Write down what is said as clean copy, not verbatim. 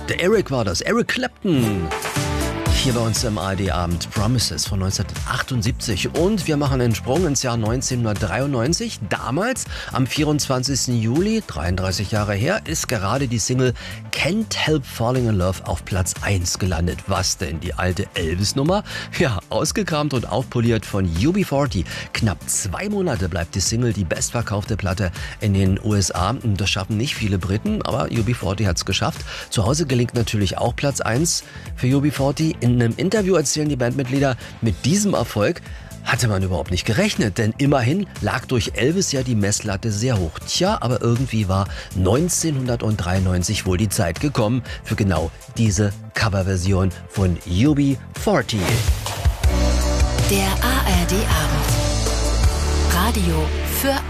Der Eric war das, Eric Clapton. Hier bei uns im ARD-Abend Promises von 1978 und wir machen einen Sprung ins Jahr 1993. Damals, am 24. Juli, 33 Jahre her, ist gerade die Single Can't Help Falling in Love auf Platz 1 gelandet. Was denn, die alte Elvis-Nummer? Ja, ausgekramt und aufpoliert von UB40. Knapp 2 Monate bleibt die Single die bestverkaufte Platte in den USA. Und das schaffen nicht viele Briten, aber UB40 hat es geschafft. Zu Hause gelingt natürlich auch Platz 1 für UB40. In einem Interview erzählen die Bandmitglieder, mit diesem Erfolg hatte man überhaupt nicht gerechnet, denn immerhin lag durch Elvis ja die Messlatte sehr hoch. Tja, aber irgendwie war 1993 wohl die Zeit gekommen für genau diese Coverversion von UB40. Der ARD-Abend. Radio für